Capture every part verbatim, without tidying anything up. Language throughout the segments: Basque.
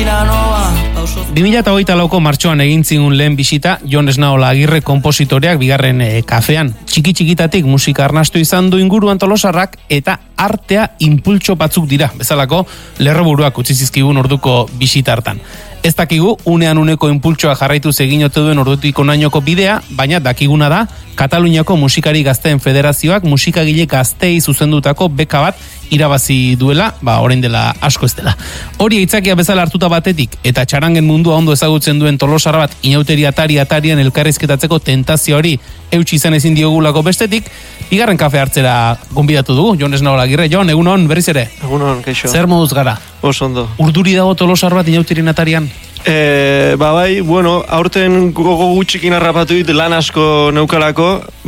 bi mila hogeita lauko martxoan egin zigun lehen bisita Jon Esnaola Agirre konpositoreak bigarren e, kafean. Txiki txikitatik musika arnastu izan du inguruan Tolosarrak eta artea impultso batzuk dira, bezalako lerroburuak utzi zizkigun orduko bisita hartan. Ez dakigu, unean uneko impultsoa jarraituz egin ote duen ordutik onainoko bidea, baina dakiguna da, Kataluniako Musikari Gazteen Federazioak musikagile gaztei zuzendutako beka bat irabazi duela, ba, orain dela asko ez dela. Hori aitzakia bezala hartuta batetik, eta txarangen mundua ondo ezagutzen duen Tolosarra bat inauteri atari atarian elkarrizketatzeko tentazio hori eutsi izan ezin diogulako bestetik, bigarren kafe hartzera gonbidatu dugu, Jon Esnaola Agirre. Jon, egunon, berriz ere? Egunon, keixo. Zer moduz gara? Oso ondo. Urduri dago Tolosar bat inauterien atarian? E, ba bai, bueno, aurten gogo gutxikin harrapatu dit lan asko neukalako,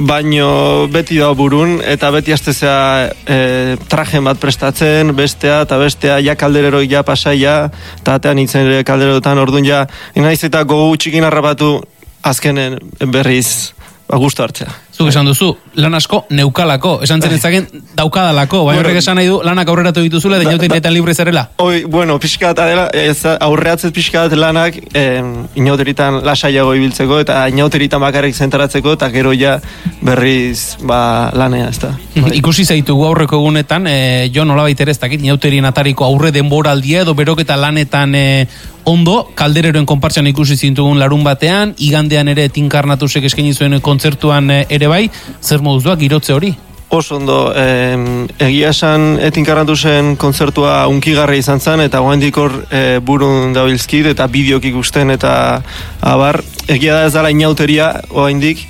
baino beti da burun, eta beti astezea e, trajen bat prestatzen, bestea eta bestea, ja kalderero ja pasaia, eta atean itzen ere kalderotan orduan ja, inaiz eta gogo gutxikin harrapatu azkenen berriz ba, gustu hartzea. Zuk esan duzu, lan asko neukalako, esan zen ezagen daukadalako, baina horrek esan nahi du lanak aurreratu dituzula, da inauterietan libre zarela. Oi, bueno, pixka bat adela, aurreatzez pixka bat lanak eh, inauteritan lasaiago ibiltzeko, eta inauteritan bakarrik zentaratzeko, eta gero ja berriz ba, lanea, ez da. Bai. Ikusi zaitugu aurreko egunetan, eh, jo nola baitere ez dakit, inauterien atariko aurre denboraldia edo beroketa lanetan eh, ondo, kaldereroen konpartxan ikusi zintugun larun batean, igandean ere tinkarnatusek eskaini zuen kontzertuan eh, ere bai, zer moduz doak girotze hori? Oso ondo, eh, egia esan etinkarratu zen kontzertua unkigarra izan zen, eta goendik hor eh, burun dabilzkit, eta bideok ikusten, eta abar, egia da ez dala inauteria oaindik,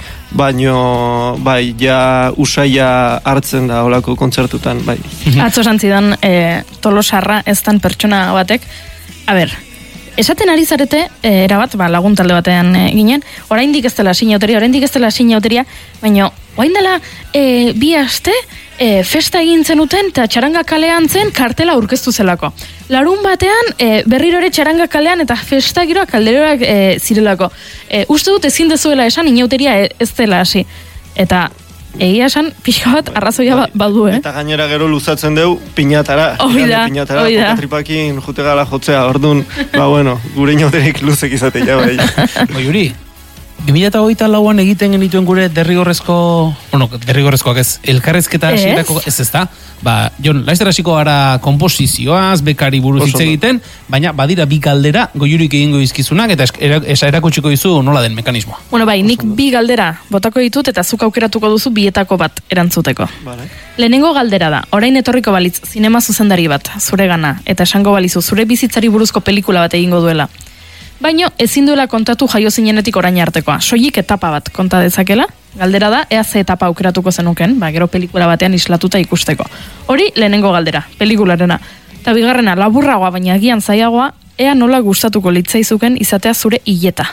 baino, bai, ja usaia hartzen da olako kontzertutan, bai. Atzo santzidan, eh, Tolosarra ez dan pertsona batek, a ber, esaten ari zarete, e, erabat, ba, lagun talde batean e, ginen, oraindik ez dela sinauteria, oraindik ez dela sinauteria, baina orain dela e, bi aste e, festa egin zenuten eta txaranga kalean zen kartela aurkeztu zelako. Larun batean e, berriro ere txaranga kalean eta festa giroak kalderoak e, zirelako. E, uste dut ezin dezuela esan inauteria ez dela hasi. Eta egia esan, pixka bat arrazoia ba, badu, eh? Eta gainera gero luzatzen deu pinatara. Oida, pinatara, oida. Tripakin jute gala jotzea, orduan, ba bueno, gure inauterik luzek izate ja, bai. Oiuri, bi mila hogeita lauan egiten genituen gure derrigorrezko, bueno, derrigorrezkoak ez, elkarrezketa hasierako ez ez da, ba, Jon, laizter hasiko gara komposizioaz, bekari buruz hitz egiten, baina badira bi galdera Goiurik egingo izkizunak, eta esa erakutsiko dizu nola den mekanismoa. Bueno, bai, nik bi galdera botako ditut, eta zuk aukeratuko duzu bietako bat erantzuteko. Vale. Lehenengo galdera da, orain etorriko balitz zinema zuzendari bat, zure gana, eta esango balizu, zure bizitzari buruzko pelikula bat egingo duela. Baino, ezin duela kontatu jaio zinenetik orain artekoa. Soilik etapa bat konta dezakela. Galdera da, ea ze etapa aukeratuko zenuken, ba, gero pelikula batean islatuta ikusteko. Hori, lehenengo galdera, pelikularena. Eta bigarrena, laburragoa, baina agian zaiagoa, ea nola gustatuko litzaizuken izatea zure hileta.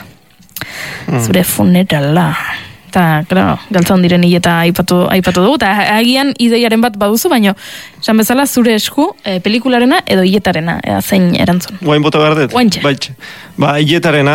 Mm. Zure funerala. Eta, claro, galtzan diren hileta aipatu, aipatu dugu, eta agian ideiaren bat baduzu, baino, esan bezala zure esku e, pelikularena edo hiletarena, ea zein erantzun. Guain bota behar dut? Guaintxe. Baitxe. Ba, hiletarena,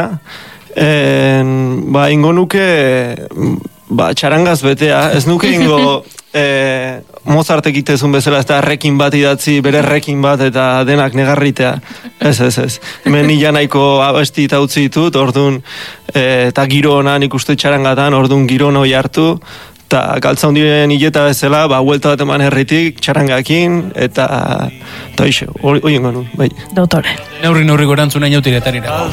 en, ba, ingo nuke, ba, txarangaz betea, ez nuke ingo e, Mozart egitezun bezala, ez da rekin bat idatzi, bere rekin bat, eta denak negarritea. Ez, ez, ez. Hemen nila nahiko abesti eta utzi ditut, orduan, e, eta giro honan ikuste txarangatan, orduan giro hoi hartu, eta galtza hundiren hileta bezala, ba, huelta bat eman herritik, txarangakin, eta, eta hoxe, hori ingo nun, bai. Doktore. Neurri neurri gorantzuna inautiretarira.